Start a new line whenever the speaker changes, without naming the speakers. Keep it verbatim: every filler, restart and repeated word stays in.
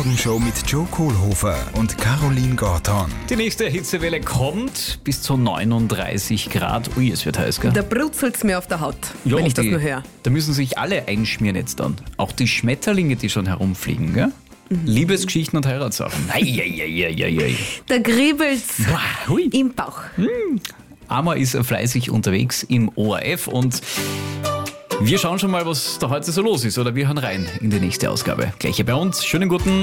Morgenshow mit Joe Kohlhofer und Caroline Gorton.
Die nächste Hitzewelle kommt bis zu neununddreißig Grad. Ui, es wird heiß, gell?
Da brutzelt's mir auf der Haut,
Ja,
wenn ich
und
das
die,
nur höre.
Da müssen sich alle einschmieren jetzt dann. Auch die Schmetterlinge, die schon herumfliegen, gell?
Mhm.
Liebesgeschichten und Heiratssachen. Eieieiei.
Da kribbelt's
Hui.
im Bauch.
Amma ist fleißig unterwegs im O R F und wir schauen schon mal, was da heute so los ist. Oder wir hören rein in die nächste Ausgabe. Gleiche bei uns. Schönen guten